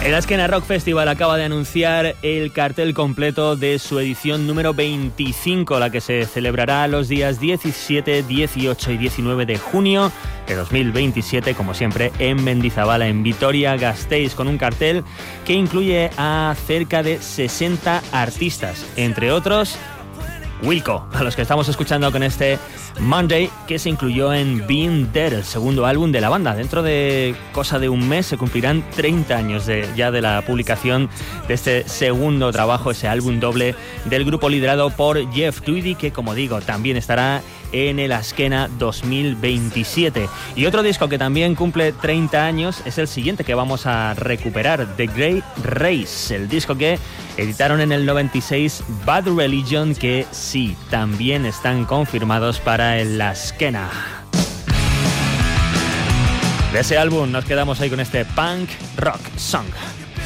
El Askena Rock Festival acaba de anunciar el cartel completo de su edición número 25, la que se celebrará los días 17, 18 y 19 de junio de 2027, como siempre, en Mendizabala, en Vitoria-Gasteiz, con un cartel que incluye a cerca de 60 artistas, entre otros Wilco, a los que estamos escuchando con este Monday, que se incluyó en Been There, el segundo álbum de la banda. Dentro de cosa de un mes se cumplirán 30 años ya de la publicación de este segundo trabajo, ese álbum doble del grupo liderado por Jeff Tweedy, que, como digo, también estará en el Askena 2027. Y otro disco que también cumple 30 años es el siguiente que vamos a recuperar, The Great Race, el disco que editaron en el 96, Bad Religion, que sí, también están confirmados para el Askena. De ese álbum nos quedamos ahí con este punk rock song.